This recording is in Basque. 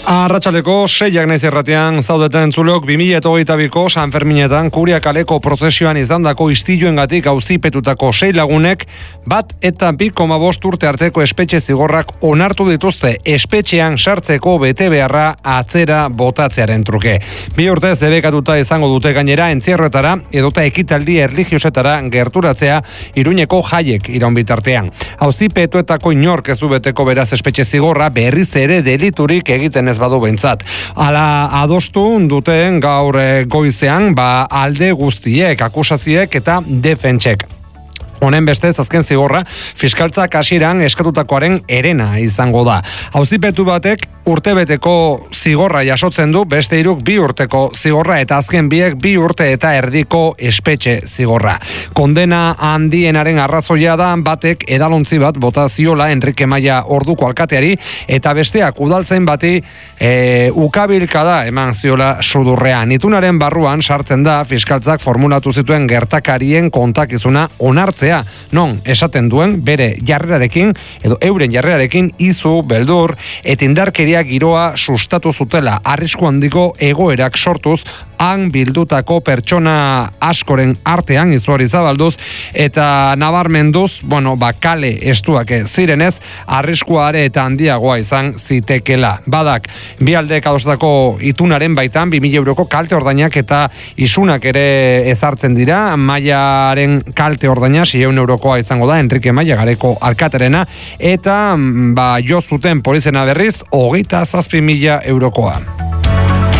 Arratsaleko 6ak naiz erratean zaudeten entzulok 2022ko San Ferminetan Kuria kaleko prozesioan izandako istiluengatik auzipetutako 6 lagunek 1 eta 2,5 urte arteko espetxe zigorrak onartu dituzte espetxean sartzeko betebeharra atzera botatzearen truke. 2 urtez debekatuta izango dute gainera entzierroetara edota ekitaldi erlijiosetara gerturatzea Iruñeko jaiek iraun bitartean. Auzipetuetako inork ez du beteko beraz espetxe zigorra berriz ere deliturik egiten ez badu behintzat. Hala adostu duten gaur goizean alde guztiek, akusaziek eta defentsek. Honen bestez, azken zigorra, fiskaltzak hasieran eskatutakoaren herena izango da. Auzipetu batek urtebeteko zigorra jasotzen du, beste 3 2 urteko zigorra eta azken biek 2 urte eta erdiko espetxe zigorra. Kondena handienaren arrazoia da batek edalontzi bat bota ziola Enrique Maia orduko alkateari eta besteak udaltzain bati ukabilkada eman ziola sudurrean. Itunaren barruan sartzen da fiskaltzak formulatu zituen gertakarien kontakizuna onartzea. Non, esaten duen bere jarrerarekin edo euren jarrerarekin izu, beldur eta indarkeria giroa sustatu zutela arrisku handiko egoerak sortuz han bildutako pertsona askoren artean izuari zabalduz eta nabarmenduz, kale estuak zirenez, arriskuare eta handiagoa izan zitekela. Badak, bi aldeek adostako itunaren baitan 2.000 euroko kalte ordainak eta isunak ere ezartzen dira. Maiaren kalte ordaina 600 eurokoa izango da, Enrique Maia gareko alkaterena, eta jo zuten polizena berriz 27.000 eurokoa.